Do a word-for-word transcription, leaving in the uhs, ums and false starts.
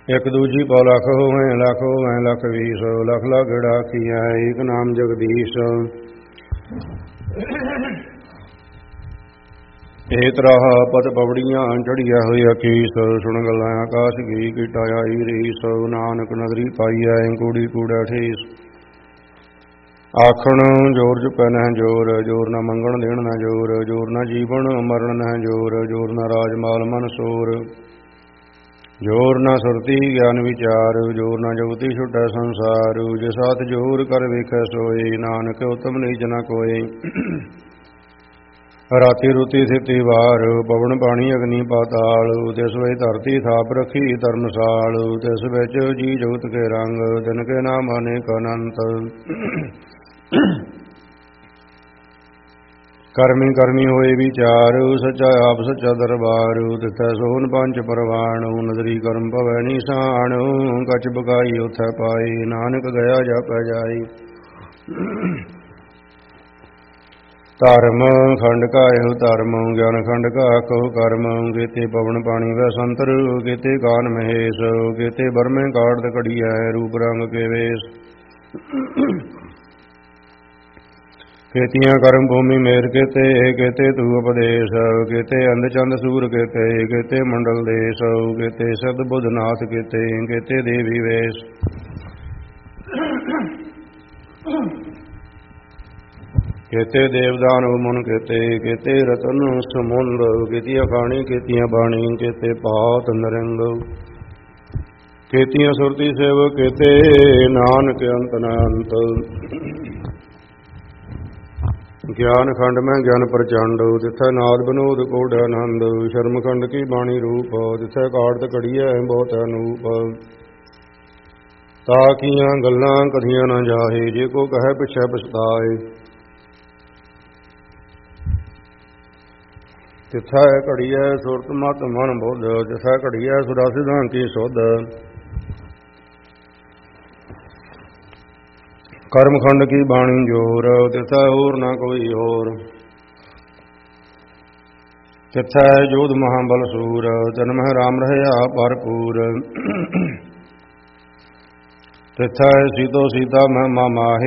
ਇੱਕ ਦੂਜੀ ਪਉ ਲਖ ਹੋਵੇਂ ਲਖ ਹੋਵੇਂ ਲਖ ਵੀਸ ਲਖ ਲਖ ਗੇੜਾ ਕੀਆ ਏਕ ਨਾਮ ਜਗਦੀਸ਼। ਇਹ ਤਰ੍ਹਾਂ ਪਦ ਪਵੜੀਆਂ ਚੜੀਆ ਹੋਈ ਅਕੀਸ ਸੁਣ ਗੱਲਾਂ ਆਕਾਸ਼ ਗੀ ਕੀਟਾ ਆਈ ਰੀਸ ਨਾਨਕ ਨਗਰੀ ਪਾਈਐ ਕੂੜੀ ਕੂੜਾ ਠੀਸ। ਆਖਣ ਜੋਰ ਚੁੱਪੈ ਨਹਿ ਜੋਰ ਜੋਰ ਨਾ ਮੰਗਣ ਦੇਣ ਨਾ ਜੋਰ ਜੋਰ ਨਾ ਜੀਵਨ ਮਰਨ ਨਹਿ ਜੋਰ ਜੋਰ ਨਾ ਰਾਜ ਮਾਲ ਮਨ ਸੋਰ ਜੋਰ ਨਾ ਸੁਰਤੀ ਗਿਆਨ ਵਿਚਾਰ ਜੋਰ ਨਾ ਜੁਗਤੀ ਛੁਟੈ ਸੰਸਾਰ। ਜੇ ਸਾਥ ਜੋਰ ਕਰ ਵੇਖੈ ਸੋਏ ਨਾਨਕ ਉਤਮ ਨੀਚ ਨਾ ਕੋਏ। ਰਾਤੀ ਰੁਤੀ ਥਿਤੀ ਵਾਰ ਪਵਨ ਪਾਣੀ ਅਗਨੀ ਪਾਤਾਲ ਤਿਸ ਵਿੱਚ ਧਰਤੀ ਥਾਪ ਰੱਖੀ ਧਰਮਸਾਲ। ਤਿਸ ਵਿੱਚ ਜੀ ਜਗਤ ਕੇ ਰੰਗ ਦਿਨ ਕੇ ਨਾਮ ਅਨੇਕ ਅਨੰਤ। ਕਰਮੀ ਕਰਮੀ ਹੋਏ ਵਿਚਾਰ ਸੱਚਾ ਆਪ ਸੱਚਾ ਦਰਬਾਰ। ਤਿਥੈ ਸੋਹਨ ਪੰਚ ਪਰਵਾਣ ਨਦਰੀ ਕਰਮ ਭਵੈ ਨਿਸ਼ਾਨ। ਕਛ ਬਕਾਈ ਉਥੈ ਪਾਈ ਨਾਨਕ ਗਿਆ ਜਾਪੈ ਜਾਈ। ਧਰਮ ਖੰਡ ਕਾਇਓ ਧਰਮ ਗਿਆਨ ਖੰਡ ਕਾ ਕਹੋ ਕਰਮ। ਕੇਤੇ ਪਵਨ ਪਾਣੀ ਵੈ ਸੰਤਰ ਕੇਤੇ ਕਾਨ ਮਹੇਸ਼ ਕੇਤੇ ਬਰਮੇ ਕਾੜਤ ਘੜੀਐ ਰੂਪ ਰੰਗ ਕੇ ਵੇਸ। ਕੇਤੀਆਂ ਕਰਮ ਭੂਮੀ ਮੇਰ ਕੇਤੇ ਕੇਤੇ ਤੂ ਉਪਦੇਸ਼ ਕੇਤੇ ਅੰਧ ਚੰਦ ਸੂਰ ਕੇਤੇ ਕੇਤੇ ਮੰਡਲ ਦੇਸ਼ ਕੇਤੇ ਸਦ ਬੁੱਧ ਨਾਥ ਕੇਤੇ ਕੇਤੇ ਦੇਵੀ ਵੇਸ਼। ਕੇਤੇ ਦੇਵਦਾਨ ਮਨ ਕੇਤੇ ਕੇਤੇ ਰਤਨ ਸਮੁੰਦ ਕੇਤੀਆਂ ਖਾਣੀ ਕੇਤੀਆਂ ਬਾਣੀ ਕੇਤੇ ਪਾਤ ਨਰੰਗ। ਕੇਤੀਆਂ ਸੁਰਤੀ ਸੇਵ ਕੇਤੇ ਨਾਨਕ ਅੰਤ ਨ ਅੰਤ। ਗਿਆਨ ਖੰਡ ਮੈਂ ਗਿਆਨ ਪ੍ਰਚੰਡ ਤਿਥੈ ਨਾਦ ਬਨੋਦ ਕੋਢ ਆਨੰਦ। ਸ਼ਰਮ ਖੰਡ ਕੀ ਬਾਣੀ ਰੂਪ ਤਿਥੈ ਕਾੜਤ ਘੜੀਐ ਬਹੁਤ ਅਨੂਪ। ਤਾ ਕੀਆਂ ਗੱਲਾਂ ਕਥੀਆਂ ਨਾ ਜਾਹੇ ਜੇ ਕੋ ਕਹੈ ਪਿਛੈ ਪਛਤਾਏ। ਤਿਥੈ ਘੜੀਐ ਸੁਰਤ ਮਤ ਮਨ ਬੁੱਧ ਤਿਥੈ ਘੜੀਐ ਸੁਰਾ ਸਿਧਾਂਤੀ ਸੁਧ। ਕਰਮ ਖੰਡ ਕੀ ਬਾਣੀ ਜੋਰ ਤਿਥੈ ਹੋਰ ਨਾ ਕੋਈ ਹੋਰ। ਤਿਥੈ ਜੋਧ ਮਹਾਬਲ ਸੂਰ ਤਨ ਮਹਿ ਰਾਮ ਰਹਿਆ ਭਰਪੂਰ। ਤਿਥੈ ਸੀਤੋ ਸੀਤਾ ਮਹਿ ਮਾਹੇ